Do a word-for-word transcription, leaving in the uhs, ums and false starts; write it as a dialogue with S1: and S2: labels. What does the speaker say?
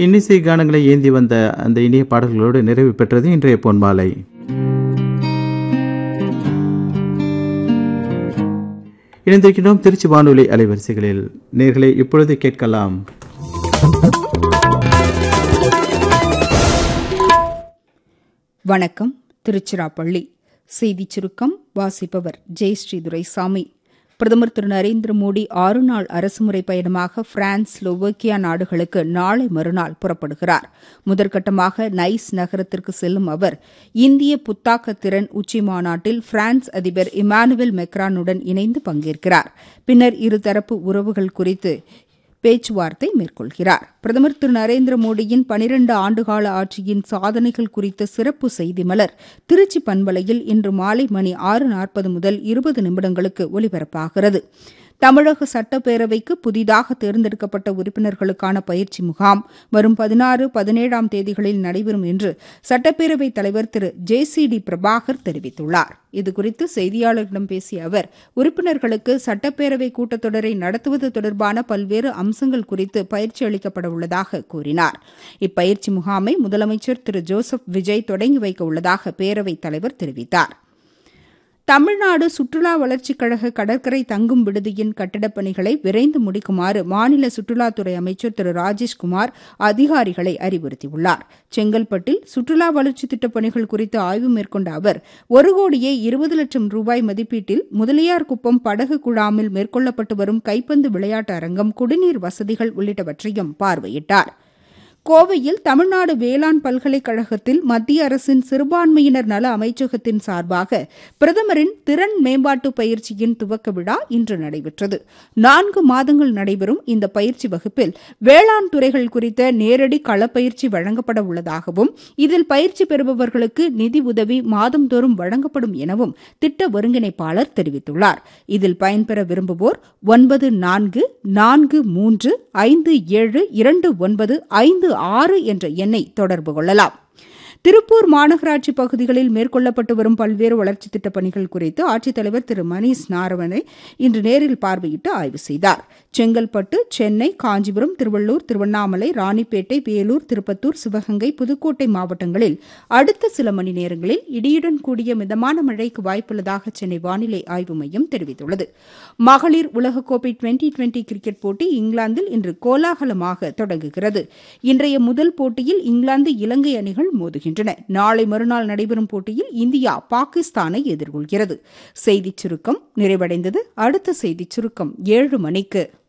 S1: இன்னிசை கானங்களை ஏந்தி வந்த அந்த இனிய பாடல்களோடு நிறைவு பெற்றது இன்றைய பொன்மாலை. இணைந்திருக்கிறோம் திருச்சி வானொலி அலைவரிசைகளில். நேர்களை இப்பொழுது கேட்கலாம்
S2: வணக்கம். திருச்சிராப்பள்ளி செய்திச் சுருக்கம் வாசிப்பவர் ஜெயஸ்ரீ துரைசாமி. பிரதமர் திரு நரேந்திர மோடி ஆறு நாள் அரசுமுறை பயணமாக பிரான்ஸ், ஸ்லோவேக்கியா நாடுகளுக்கு நாளை மறுநாள் புறப்படுகிறார். முதற்கட்டமாக நைஸ் நகரத்திற்கு செல்லும் அவர் இந்திய புத்தாக்க திறன் உச்சி மாநாட்டில் பிரான்ஸ் அதிபர் இமானுவேல் மெக்ரானுடன் இணைந்து பங்கேற்கிறார். பின்னர் இருதரப்பு உறவுகள் குறித்து பேச்சுவார்த்தை மேற்கொள்கிறார். பிரதமர் திரு நரேந்திர மோடியின் பனிரண்டு ஆண்டுகால ஆட்சியின் சாதனைகள் குறித்த சிறப்பு செய்தி மலர் திருச்சி பண்பலையில் இன்று மாலை மணி ஆறு நாற்பது முதல் இருபது நிமிடங்களுக்கு ஒலிபரப்பாகிறது. தமிழக சட்டப்பேரவைக்கு புதிதாக தேர்ந்தெடுக்கப்பட்ட உறுப்பினர்களுக்கான பயிற்சி முகாம் வரும் பதினாறு பதினேழாம் தேதிகளில் நடைபெறும் என்று சட்டப்பேரவைத் தலைவர் திரு ஜே சி டி பிரபாகர் தெரிவித்துள்ளார். இதுகுறித்து செய்தியாளர்களிடம் பேசிய அவர், உறுப்பினர்களுக்கு சட்டப்பேரவை கூட்டத்தொடரை நடத்துவது தொடர்பான பல்வேறு அம்சங்கள் குறித்து பயிற்சி அளிக்கப்பட உள்ளதாக கூறினார். இப்பயிற்சி முகாமை முதலமைச்சர் திரு ஜோசப் விஜய் தொடங்கி வைக்க உள்ளதாக பேரவைத் தலைவர் தெரிவித்தார். தமிழ்நாடு சுற்றுலா வளர்ச்சிக் கழக கடற்கரை தங்கும் விடுதியின் கட்டிடப் பணிகளை விரைந்து முடிக்குமாறு மாநில சுற்றுலாத்துறை அமைச்சர் திரு ராஜேஷ்குமார் அதிகாரிகளை அறிவுறுத்தியுள்ளார். செங்கல்பட்டில் சுற்றுலா வளர்ச்சித் திட்டப் பணிகள் குறித்து ஆய்வு மேற்கொண்ட அவர் ஒரு கோடியே இருபது லட்சம் ரூபாய் மதிப்பீட்டில் முதலியார்குப்பம் படகு குழாமில் மேற்கொள்ளப்பட்டு வரும் கைப்பந்து விளையாட்டு அரங்கம், குடிநீர் வசதிகள் உள்ளிட்டவற்றையும் பார்வையிட்டார். கோவையில் தமிழ்நாடு வேளாண் பல்கலைக்கழகத்தில் மத்திய அரசின் சிறுபான்மையினர் நல அமைச்சகத்தின் சார்பாக பிரதமரின் திறன் மேம்பாட்டு பயிற்சியின் துவக்க விழா இன்று நடைபெற்றது. நான்கு மாதங்கள் நடைபெறும் இந்த பயிற்சி வகுப்பில் வேளாண் துறைகள் குறித்த நேரடி களப்பயிற்சி வழங்கப்பட உள்ளதாகவும் இதில் பயிற்சி பெறுபவர்களுக்கு நிதி உதவி மாதந்தோறும் வழங்கப்படும் எனவும் திட்ட ஒருங்கிணைப்பாளர் தெரிவித்துள்ளார். இதில் பயன்பெற விரும்புவோர் ஒன்பது நான்கு நான்கு மூன்று ஐந்து ஏழு இரண்டு ஒன்பது ஐந்து ஆறு என்ற எண்ணை தொடர்பு கொள்ளலாம். திருப்பூர் மாநகராட்சி பகுதிகளில் மேற்கொள்ளப்பட்டு வரும் பல்வேறு வளர்ச்சித் திட்டப் பணிகள் குறித்து ஆட்சித்தலைவர் திரு மணீஷ் நாரவனை இன்று நேரில் பார்வையிட்டு ஆய்வு செய்தார். செங்கல்பட்டு, சென்னை, காஞ்சிபுரம், திருவள்ளூர், திருவண்ணாமலை, ராணிப்பேட்டை, வேலூர், திருப்பத்தூர், சிவகங்கை, புதுக்கோட்டை மாவட்டங்களில் அடுத்த சில மணி நேரங்களில் இடியுடன் கூடிய மிதமான மழைக்கு வாய்ப்புள்ளதாக சென்னை வானிலை ஆய்வு மையம் தெரிவித்துள்ளது. மகளிர் உலகக்கோப்பை டுவெண்டி டுவெண்டி கிரிக்கெட் போட்டி இங்கிலாந்தில் இன்று கோலாகலமாக தொடங்குகிறது. இன்றைய முதல் போட்டியில் இங்கிலாந்து, இலங்கை அணிகள் மோதுகின்றன. நாளை மறுநாள் நடைபெறும் போட்டியில் இந்தியா பாகிஸ்தானை எதிர்கொள்கிறது. செய்திச் சுருக்கம் நிறைவடைந்தது. அடுத்த செய்திச் சுருக்கம் ஏழு மணிக்கு.